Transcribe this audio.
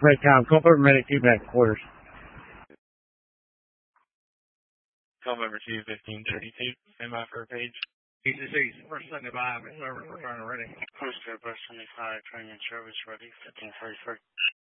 Red Town, call for medic 2 back quarters. Call member 21532. Stand by for a page. East to east. First Sunday by, service return already. Postcode bus 75, training and service ready, 1533.